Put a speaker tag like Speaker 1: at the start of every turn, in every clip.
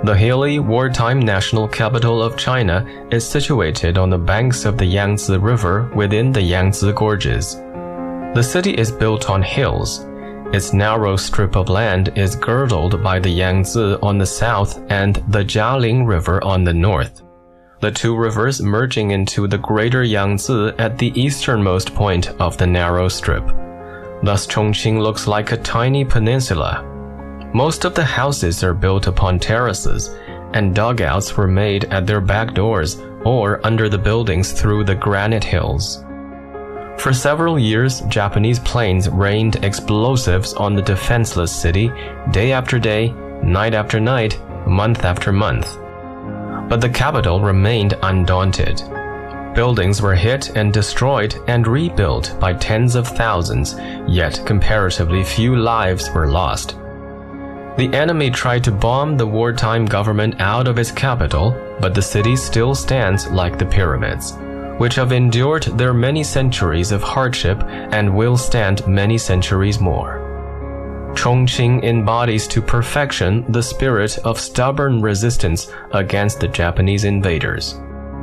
Speaker 1: The hilly, wartime national capital of China is situated on the banks of the Yangtze River within the Yangtze Gorges. The city is built on hills. Its narrow strip of land is girdled by the Yangtze on the south and the Jialing River on the north, the two rivers merging into the greater Yangtze at the easternmost point of the narrow strip. Thus Chongqing looks like a tiny peninsula. Most of the houses are built upon terraces, and dugouts were made at their back doors or under the buildings through the granite hills. For several years, Japanese planes rained explosives on the defenseless city, day after day, night after night, month after month. But the capital remained undaunted. Buildings were hit and destroyed and rebuilt by tens of thousands, yet comparatively few lives were lost. The enemy tried to bomb the wartime government out of its capital, but the city still stands like the pyramids, which have endured their many centuries of hardship and will stand many centuries more. Chongqing embodies to perfection the spirit of stubborn resistance against the Japanese invaders.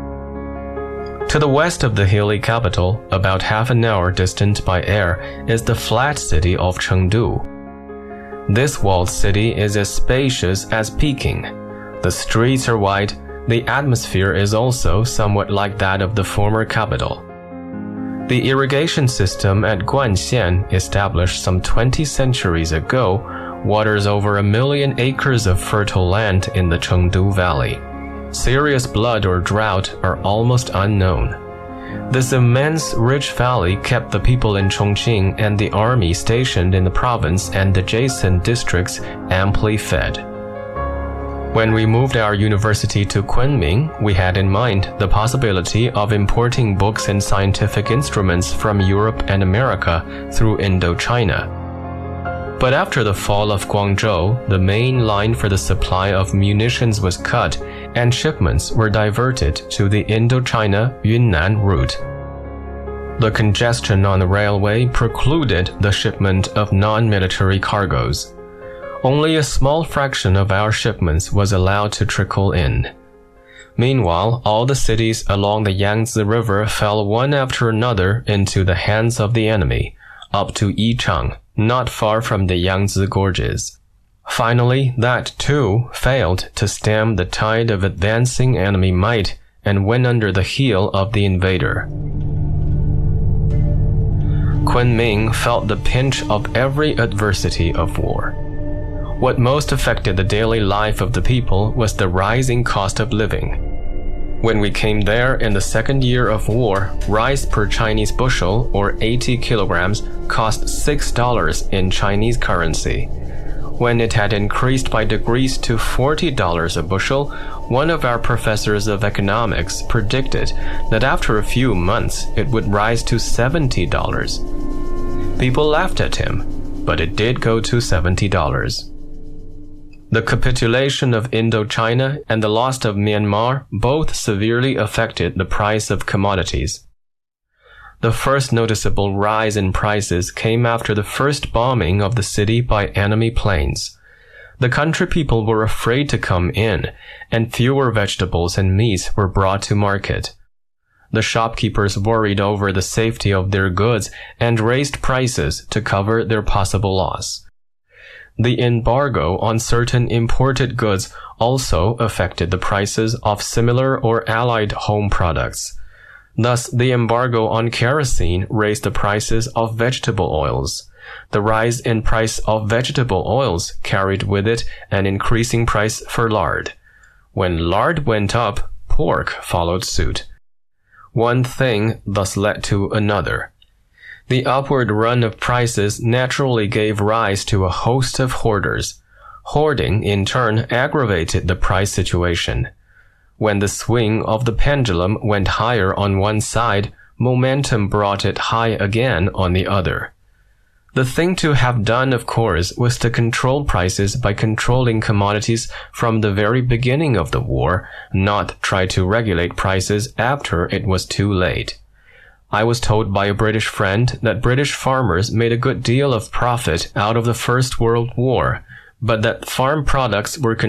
Speaker 1: To the west of the hilly capital, about half an hour distant by air, is the flat city of Chengdu. This walled city is as spacious as Peking. The streets are wide. The atmosphere is also somewhat like that of the former capital. The irrigation system at Guanxian, established some 20 centuries ago, waters over 1 million acres of fertile land in the Chengdu Valley. Serious flood or drought are almost unknown. This immense, rich valley kept the people in Chongqing and the army stationed in the province and adjacent districts amply fed. When we moved our university to Kunming, we had in mind the possibility of importing books and scientific instruments from Europe and America through Indochina. But after the fall of Guangzhou, the main line for the supply of munitions was cut, and shipments were diverted to the Indochina-Yunnan route. The congestion on the railway precluded the shipment of non-military cargoes. Only a small fraction of our shipments was allowed to trickle in. Meanwhile, all the cities along the Yangtze River fell one after another into the hands of the enemy, up to Yichang, not far from the Yangtze Gorges. Finally, that too failed to stem the tide of advancing enemy might and went under the heel of the invader. Kunming felt the pinch of every adversity of war. What most affected the daily life of the people was the rising cost of living. When we came there in the second year of war, rice per Chinese bushel, or 80 kilograms, cost $6 in Chinese currency. When it had increased by degrees to $40 a bushel, one of our professors of economics predicted that after a few months it would rise to $70. People laughed at him, but it did go to $70. The capitulation of Indochina and the loss of Myanmar both severely affected the price of commodities. The first noticeable rise in prices came after the first bombing of the city by enemy planes. The country people were afraid to come in, and fewer vegetables and meats were brought to market. The shopkeepers worried over the safety of their goods and raised prices to cover their possible loss. The embargo on certain imported goods also affected the prices of similar or allied home products. Thus, the embargo on kerosene raised the prices of vegetable oils. The rise in price of vegetable oils carried with it an increasing price for lard. When lard went up, pork followed suit. One thing thus led to another. The upward run of prices naturally gave rise to a host of hoarders. Hoarding, in turn, aggravated the price situation. When the swing of the pendulum went higher on one side, momentum brought it high again on the other. The thing to have done, of course, was to control prices by controlling commodities from the very beginning of the war, not try to regulate prices after it was too late. I was told by a British friend that British farmers made a good deal of profit out of the First World War, but that farm products were